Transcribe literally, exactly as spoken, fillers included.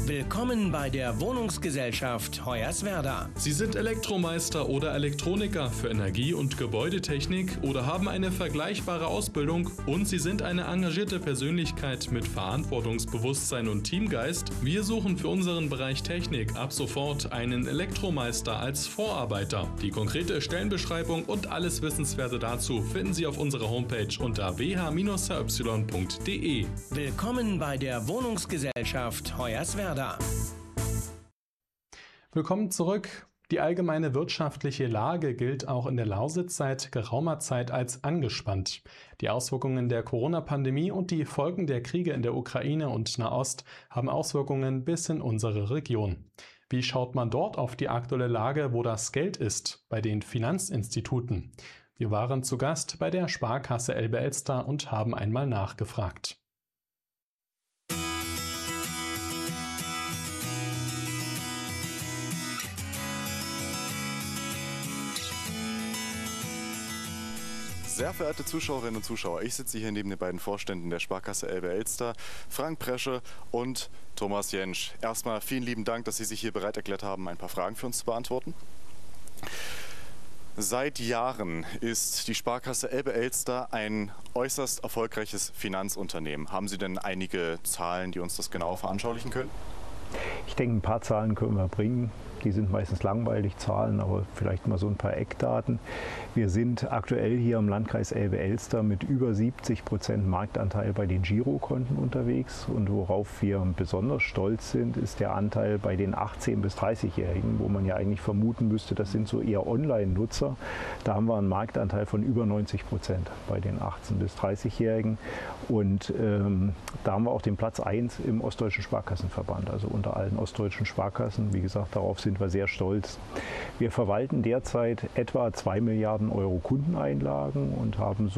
Willkommen bei der Wohnungsgesellschaft Hoyerswerda. Sie sind Elektromeister oder Elektroniker für Energie- und Gebäudetechnik oder haben eine vergleichbare Ausbildung und Sie sind eine engagierte Persönlichkeit mit Verantwortungsbewusstsein und Teamgeist. Wir suchen für unseren Bereich Technik ab sofort einen Elektromeister als Vorarbeiter. Die konkrete Stellenbeschreibung und alles Wissenswerte dazu finden Sie auf unserer Homepage unter w h Bindestrich y punkt d e. Willkommen bei der Wohnungsgesellschaft Hoyerswerda. Willkommen zurück. Die allgemeine wirtschaftliche Lage gilt auch in der Lausitz seit geraumer Zeit als angespannt. Die Auswirkungen der Corona-Pandemie und die Folgen der Kriege in der Ukraine und Nahost haben Auswirkungen bis in unsere Region. Wie schaut man dort auf die aktuelle Lage, wo das Geld ist, bei den Finanzinstituten? Wir waren zu Gast bei der Sparkasse Elbe-Elster und haben einmal nachgefragt. Sehr verehrte Zuschauerinnen und Zuschauer, ich sitze hier neben den beiden Vorständen der Sparkasse Elbe-Elster, Frank Presche und Thomas Jentsch. Erstmal vielen lieben Dank, dass Sie sich hier bereit erklärt haben, ein paar Fragen für uns zu beantworten. Seit Jahren ist die Sparkasse Elbe-Elster ein äußerst erfolgreiches Finanzunternehmen. Haben Sie denn einige Zahlen, die uns das genau veranschaulichen können? Ich denke, ein paar Zahlen können wir bringen. Die sind meistens langweilig, Zahlen, aber vielleicht mal so ein paar Eckdaten. Wir sind aktuell hier im Landkreis Elbe-Elster mit über siebzig Prozent Marktanteil bei den Girokonten unterwegs. Und worauf wir besonders stolz sind, ist der Anteil bei den achtzehn- bis dreißigjährigen, wo man ja eigentlich vermuten müsste, das sind so eher Online-Nutzer. Da haben wir einen Marktanteil von über neunzig Prozent bei den achtzehn- bis dreißigjährigen. Und ähm, da haben wir auch den Platz eins im Ostdeutschen Sparkassenverband, also unter allen ostdeutschen Sparkassen. Wie gesagt, darauf sind wir sehr stolz. Wir verwalten derzeit etwa zwei Milliarden Euro Kundeneinlagen und haben so